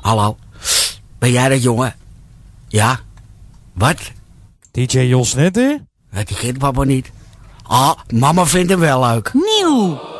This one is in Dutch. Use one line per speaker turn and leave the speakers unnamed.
Hallo? Ben jij dat, jongen? Ja? Wat?
DJ Jos Netter?
Die kent papa niet. Ah, mama vindt hem wel leuk.
Nieuw.